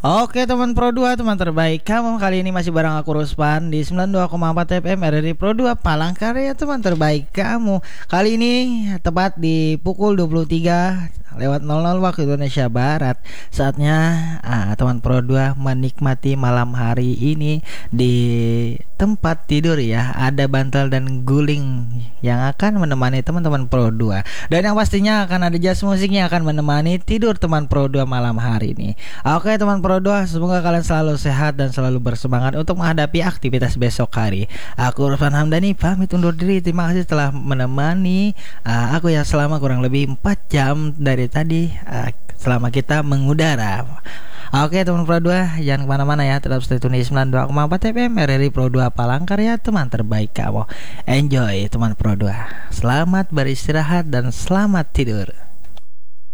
Oke teman Pro 2, teman terbaik kamu. Kali ini masih bareng aku Ruspan di 92,4 FM RRI Pro 2 Palangkaraya, teman terbaik kamu. Kali ini tepat di pukul 23:00 waktu Indonesia Barat. Saatnya teman Pro 2 menikmati malam hari ini di tempat tidur ya. Ada bantal dan guling yang akan menemani teman-teman Pro 2. Dan yang pastinya akan ada jazz musik yang akan menemani tidur teman Pro 2 malam hari ini. Oke teman Pro 2, semoga kalian selalu sehat dan selalu bersemangat untuk menghadapi aktivitas besok hari. Aku Ruspan Hamdani pamit undur diri. Terima kasih telah menemani aku ya selama kurang lebih 4 jam dari tadi selama kita mengudara. Oke teman Pro 2, jangan kemana-mana ya, tetap stay tune di 92,4 FM RRI Pro 2 Palangkaraya, teman terbaik kamu. Enjoy teman Pro 2. Selamat beristirahat dan selamat tidur.